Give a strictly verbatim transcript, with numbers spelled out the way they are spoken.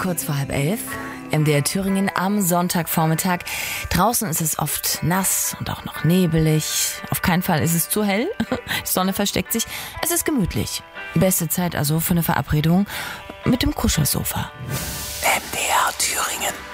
kurz vor halb elf. M D R Thüringen am Sonntagvormittag. Draußen ist es oft nass und auch noch nebelig. Auf keinen Fall ist es zu hell. Die Sonne versteckt sich. Es ist gemütlich. Beste Zeit also für eine Verabredung mit dem Kuschelsofa. M D R Thüringen.